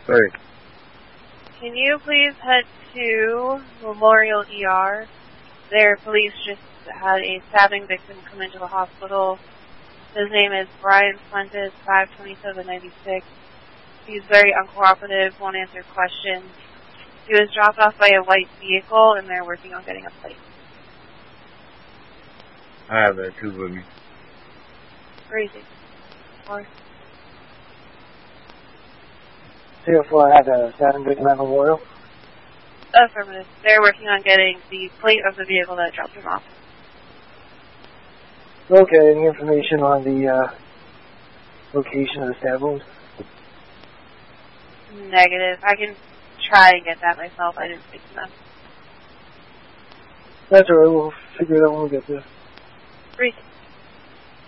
Sorry. Can you please head to Memorial ER? Their police just had a stabbing victim come into the hospital. His name is Brian Fuentes, 52796. He's very uncooperative, won't answer questions. He was dropped off by a white vehicle, and they're working on getting a plate. I have that too with me. Crazy. Or 04 had a stabbing victim at Memorial. affirmative. They're working on getting the plate of the vehicle that dropped him off. Okay, any information on the location of the stab wound? Negative. I can try and get that myself. I didn't speak to them. That's alright, we'll figure it out when we get there. Great.